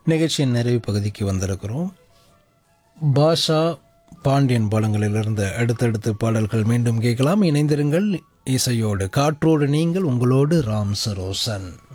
நிகழ்ச்சியின் நிறைவு பகுதிக்கு வந்திருக்கிறோம். பாஷா பாண்டியன் படங்களிலிருந்து அடுத்தடுத்து பாடல்கள் மீண்டும் கேட்கலாம். இணைந்திருங்கள் இசையோடு. காற்றோடு நீங்கள், உங்களோடு ராம் சரோசன்.